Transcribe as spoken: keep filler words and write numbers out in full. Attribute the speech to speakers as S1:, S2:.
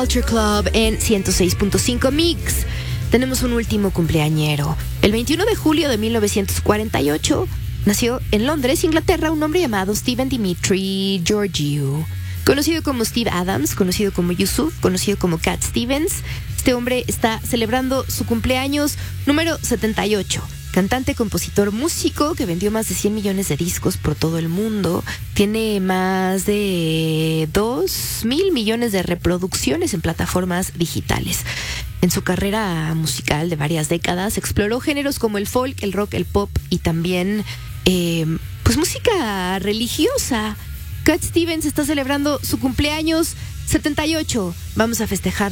S1: Culture Club en ciento seis punto cinco Mix. Tenemos un último cumpleañero. El veintiuno de julio de mil novecientos cuarenta y ocho nació en Londres, Inglaterra, un hombre llamado Stephen Dimitri Georgiou. Conocido como Steve Adams, conocido como Yusuf, conocido como Cat Stevens. Este hombre está celebrando su cumpleaños número setenta y ocho. Cantante, compositor, músico que vendió más de cien millones de discos por todo el mundo. Tiene más de dos mil millones de reproducciones en plataformas digitales. En su carrera musical de varias décadas exploró géneros como el folk, el rock, el pop y también eh, pues música religiosa. Cat Stevens está celebrando su cumpleaños setenta y ocho. Vamos a festejar